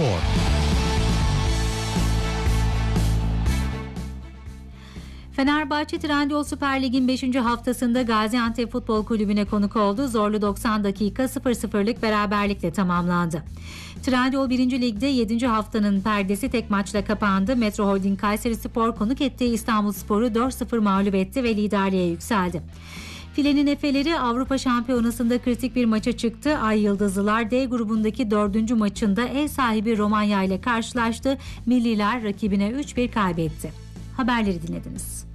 Spor. Fenerbahçe Trendyol Süper Lig'in 5. haftasında Gaziantep Futbol Kulübü'ne konuk oldu. Zorlu 90 dakika 0-0'lık beraberlikle tamamlandı. Trendyol 1. Lig'de 7. haftanın perdesi tek maçla kapandı. Metro Holding Kayserispor konuk ettiği İstanbulspor'u 4-0 mağlup etti ve liderliğe yükseldi. Filenin Efeleri Avrupa Şampiyonası'nda kritik bir maça çıktı. Ay Yıldızlılar D grubundaki 4. maçında ev sahibi Romanya ile karşılaştı. Milliler rakibine 3-1 kaybetti. Haberleri dinlediniz.